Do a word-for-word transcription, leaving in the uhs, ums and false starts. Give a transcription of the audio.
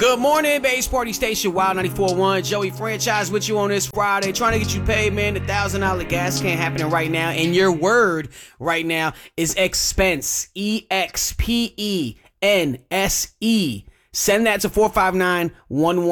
Good morning, Base Party Station, Wild ninety-four point one. Joey Franchise with you on this Friday. Trying to get you paid, man. The one thousand dollars gas can happening right now. And your word right now is expense. E X P E N S E. Send that to four five nine one one.